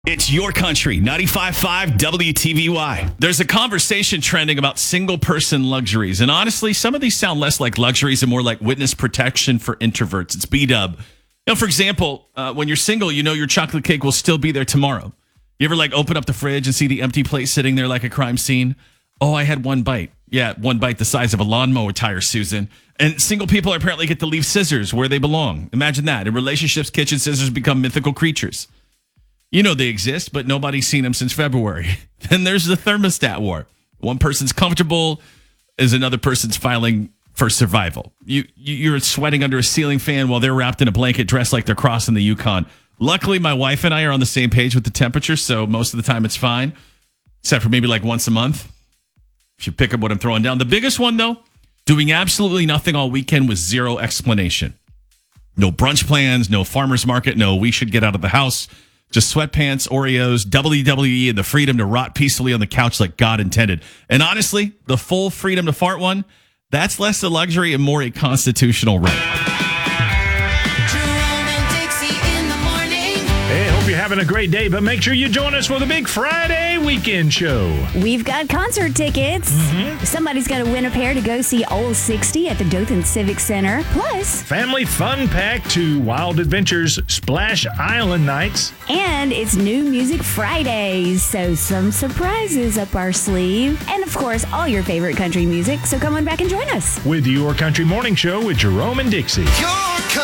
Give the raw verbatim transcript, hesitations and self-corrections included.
It's Your Country, ninety-five point five W T V Y. There's a conversation trending about single-person luxuries. And honestly, some of these sound less like luxuries and more like witness protection for introverts. It's B-dub. You know, for example, uh, when you're single, you know your chocolate cake will still be there tomorrow. You ever, like, open up the fridge and see the empty plate sitting there like a crime scene? Oh, I had one bite. Yeah, one bite the size of a lawnmower tire, Susan. And single people apparently get to leave scissors where they belong. Imagine that. In relationships, kitchen scissors become mythical creatures. You know they exist, but nobody's seen them since February. Then there's the thermostat war. One person's comfortable as another person's filing for survival. You, you're sweating under a ceiling fan while they're wrapped in a blanket dressed like they're crossing the Yukon. Luckily, my wife and I are on the same page with the temperature, so most of the time it's fine, except for maybe like once a month. Should pick up what I'm throwing down. The biggest one, though, doing absolutely nothing all weekend with zero explanation. No brunch plans, no farmer's market, no we should get out of the house. Just sweatpants, Oreos, W W E, and the freedom to rot peacefully on the couch like God intended. And honestly, the full freedom to fart one, that's less a luxury and more a constitutional right. Hey, hope you're having a great day, but make sure you join us for the big Friday weekend show. We've got concert tickets. Mm-hmm. Somebody's got to win a pair to go see Old sixty at the Dothan Civic Center. Plus, family fun pack to Wild Adventures Splash Island nights. And it's New Music Fridays, so some surprises up our sleeve. And of course, all your favorite country music, so come on back and join us. With Your Country Morning Show with Jerome and Dixie. Your